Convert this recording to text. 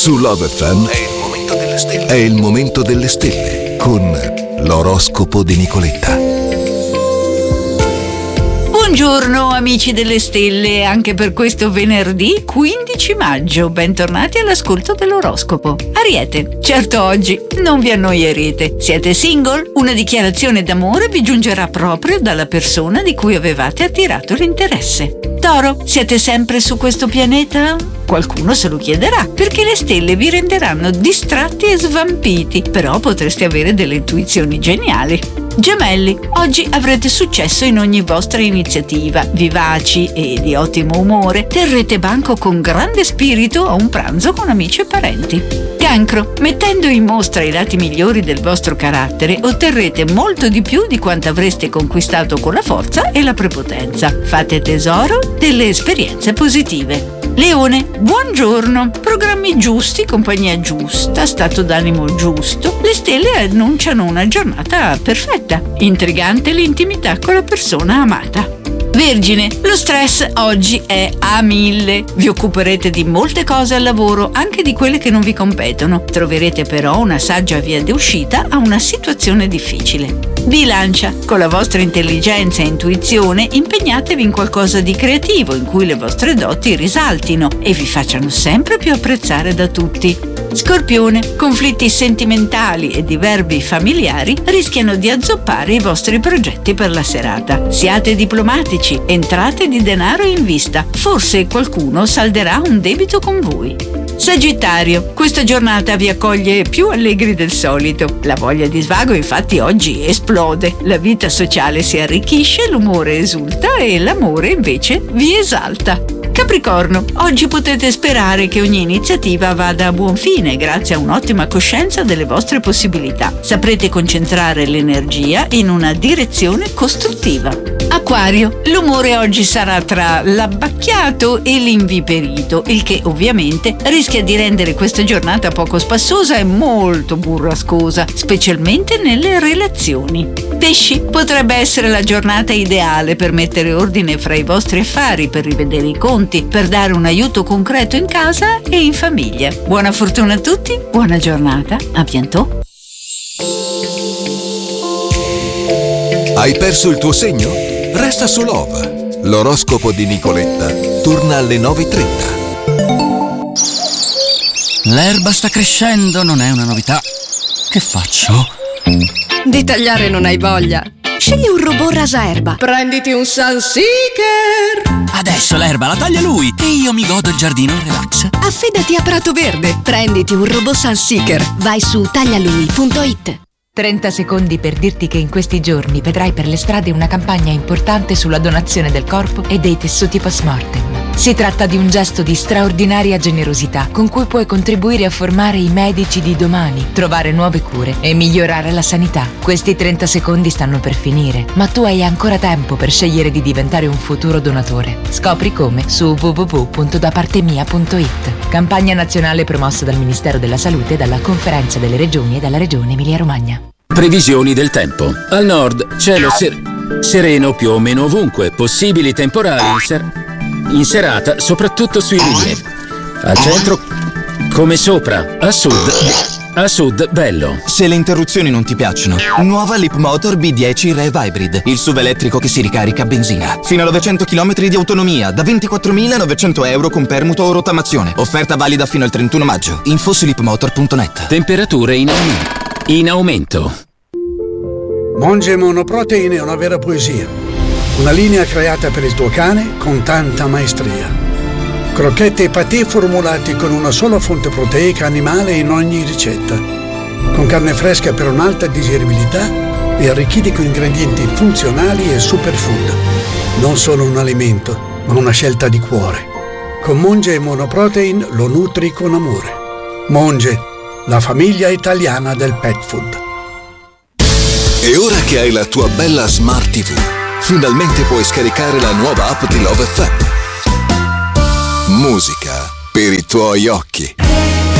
Su Love FM è il momento delle stelle con l'oroscopo di Nicoletta. Buongiorno amici delle stelle, anche per questo venerdì 15 maggio, bentornati all'ascolto dell'oroscopo. Ariete, certo oggi non vi annoierete. Siete single? Una dichiarazione d'amore vi giungerà proprio dalla persona di cui avevate attirato l'interesse. Toro, siete sempre su questo pianeta? Qualcuno se lo chiederà, perché le stelle vi renderanno distratti e svampiti, però potreste avere delle intuizioni geniali. Gemelli, oggi avrete successo in ogni vostra iniziativa, vivaci e di ottimo umore, terrete banco con grande spirito a un pranzo con amici e parenti. Cancro, mettendo in mostra i lati migliori del vostro carattere, otterrete molto di più di quanto avreste conquistato con la forza e la prepotenza. Fate tesoro delle esperienze positive. Leone, buongiorno, programmi giusti, compagnia giusta, stato d'animo giusto. Le stelle annunciano una giornata perfetta. Intrigante l'intimità con la persona amata. Vergine, lo stress oggi è a 1000. Vi occuperete di molte cose al lavoro, anche di quelle che non vi competono. Troverete però una saggia via d'uscita a una situazione difficile. Bilancia, con la vostra intelligenza e intuizione impegnatevi in qualcosa di creativo in cui le vostre doti risaltino e vi facciano sempre più apprezzare da tutti. Scorpione, conflitti sentimentali e diverbi familiari rischiano di azzoppare i vostri progetti per la serata. Siate diplomatici, entrate di denaro in vista, forse qualcuno salderà un debito con voi. Sagittario, questa giornata vi accoglie più allegri del solito. La voglia di svago infatti oggi esplode, la vita sociale si arricchisce, l'umore esulta e l'amore invece vi esalta. Capricorno, oggi potete sperare che ogni iniziativa vada a buon fine grazie a un'ottima coscienza delle vostre possibilità. Saprete concentrare l'energia in una direzione costruttiva. Acquario, l'umore oggi sarà tra l'abbacchiato e l'inviperito, il che ovviamente rischia di rendere questa giornata poco spassosa e molto burrascosa, specialmente nelle relazioni. Pesci, potrebbe essere la giornata ideale per mettere ordine fra i vostri affari, per rivedere i conti, per dare un aiuto concreto in casa e in famiglia. Buona fortuna a tutti, buona giornata, a bientôt. Hai perso il tuo segno? Resta su Love. L'oroscopo di Nicoletta torna alle 9:30. L'erba sta crescendo, non è una novità. Che faccio? Di tagliare non hai voglia? Scegli un robot rasaerba. Prenditi un Sunseeker. Adesso l'erba la taglia lui e io mi godo il giardino in relax. Affidati a Prato Verde. Prenditi un robot Sunseeker. Vai su taglialui.it. 30 secondi per dirti che in questi giorni vedrai per le strade una campagna importante sulla donazione del corpo e dei tessuti post-mortem. Si tratta di un gesto di straordinaria generosità con cui puoi contribuire a formare i medici di domani, trovare nuove cure e migliorare la sanità. Questi 30 secondi stanno per finire, ma tu hai ancora tempo per scegliere di diventare un futuro donatore. Scopri come su www.dapartemia.it. Campagna nazionale promossa dal Ministero della Salute, dalla Conferenza delle Regioni e dalla Regione Emilia-Romagna. Previsioni del tempo. Al nord, cielo sereno più o meno ovunque, possibili temporali in serata, soprattutto sui rilievi. Al centro, come sopra. A sud, bello. Se le interruzioni non ti piacciono, nuova Leapmotor B10 Rev Hybrid, il SUV elettrico che si ricarica a benzina. Fino a 900 km di autonomia, da 24.900 euro con permuto o rottamazione. Offerta valida fino al 31 maggio. Info su leapmotor.net. Temperature in aumento. Monge Monoprotein è una vera poesia. Una linea creata per il tuo cane con tanta maestria. Crocchette e patè formulati con una sola fonte proteica animale in ogni ricetta. Con carne fresca per un'alta digeribilità e arricchiti con ingredienti funzionali e superfood. Non solo un alimento, ma una scelta di cuore. Con Monge Monoprotein lo nutri con amore. Monge, la famiglia italiana del pet food. E ora che hai la tua bella Smart TV, finalmente puoi scaricare la nuova app di Love FM. Musica per i tuoi occhi.